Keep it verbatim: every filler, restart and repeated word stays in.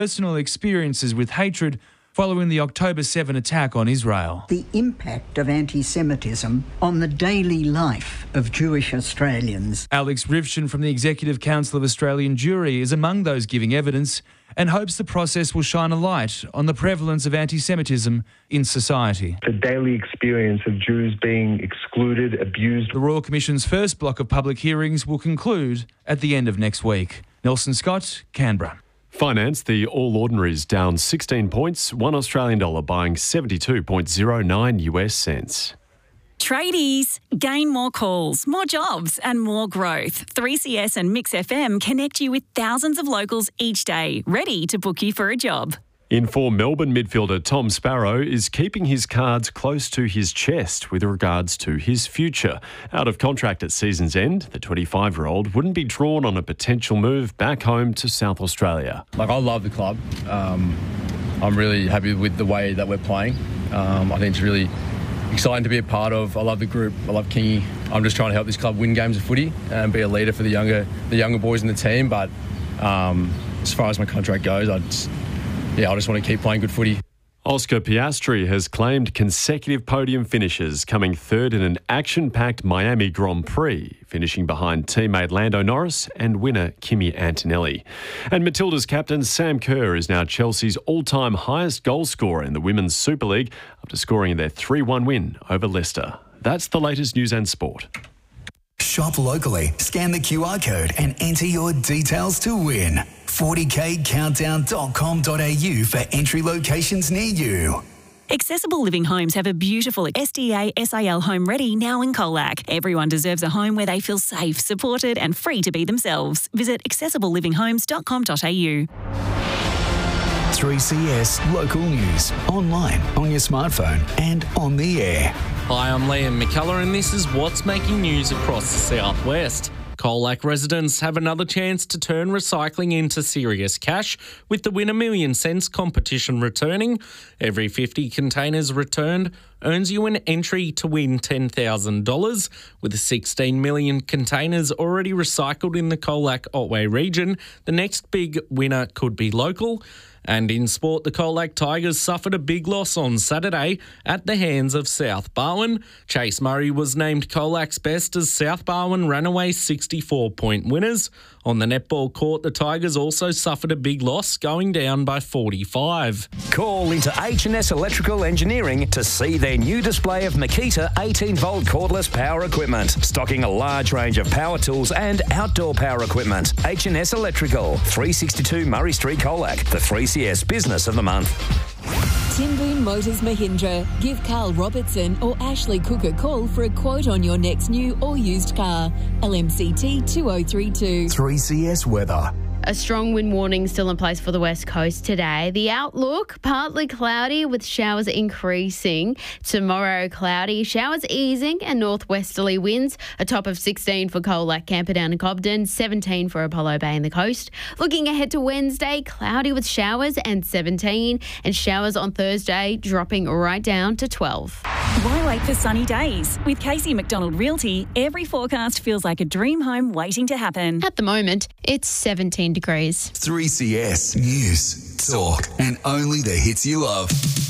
personal experiences with hatred following the October seventh attack on Israel. The impact of anti-Semitism on the daily life of Jewish Australians. Alex Rivshin from the Executive Council of Australian Jewry is among those giving evidence and hopes the process will shine a light on the prevalence of anti-Semitism in society. The daily experience of Jews being excluded, abused. The Royal Commission's first block of public hearings will conclude at the end of next week. Nelson Scott, Canberra. Finance, the All Ordinaries down sixteen points, one Australian dollar buying seventy-two point oh nine U S cents. Tradies, gain more calls, more jobs and more growth. three C S and Mix F M connect you with thousands of locals each day, ready to book you for a job. In form, Melbourne midfielder Tom Sparrow is keeping his cards close to his chest with regards to his future. Out of contract at season's end, the twenty-five-year-old wouldn't be drawn on a potential move back home to South Australia. Like, I love the club. Um, I'm really happy with the way that we're playing. Um, I think it's really exciting to be a part of. I love the group. I love Kingy. I'm just trying to help this club win games of footy and be a leader for the younger the younger boys in the team. But um, as far as my contract goes, I just, yeah, I just want to keep playing good footy. Oscar Piastri has claimed consecutive podium finishes, coming third in an action-packed Miami Grand Prix, finishing behind teammate Lando Norris and winner Kimi Antonelli. And Matilda's captain Sam Kerr is now Chelsea's all-time highest goal scorer in the Women's Super League after scoring their three one win over Leicester. That's the latest news and sport. Shop locally, scan the Q R code and enter your details to win. forty k countdown dot com dot a u for entry locations near you. Accessible Living Homes have a beautiful S D A S I L home ready now in Colac. Everyone deserves a home where they feel safe, supported and free to be themselves. Visit accessible living homes dot com dot a u. three C S Local News, online, on your smartphone and on the air. Hi, I'm Liam McCullough and this is what's making news across the southwest. Colac residents have another chance to turn recycling into serious cash with the Win a Million Cents competition returning. Every fifty containers returned earns you an entry to win ten thousand dollars. With sixteen million containers already recycled in the Colac-Otway region, the next big winner could be local. And in sport, the Colac Tigers suffered a big loss on Saturday at the hands of South Barwon. Chase Murray was named Colac's best as South Barwon ran away sixty-four point winners. On the netball court, the Tigers also suffered a big loss, going down by forty-five. Call into H and S Electrical Engineering to see their new display of Makita eighteen volt cordless power equipment, stocking a large range of power tools and outdoor power equipment. H and S Electrical, three sixty-two Murray Street, Colac, the three C S Business of the Month. Timboon Motors Mahindra. Give Carl Robertson or Ashley Cook a call for a quote on your next new or used car. L M C T two oh three two. three C S Weather. A strong wind warning still in place for the west coast today. The outlook, partly cloudy with showers increasing. Tomorrow, cloudy, showers easing and northwesterly winds. A top of sixteen for Colac, Camperdown and Cobden, seventeen for Apollo Bay and the coast. Looking ahead to Wednesday, cloudy with showers and seventeen. And showers on Thursday dropping right down to twelve. Why wait for sunny days? With Casey McDonald Realty, every forecast feels like a dream home waiting to happen. At the moment, it's seventeen degrees. three C S News, talk, and only the hits you love.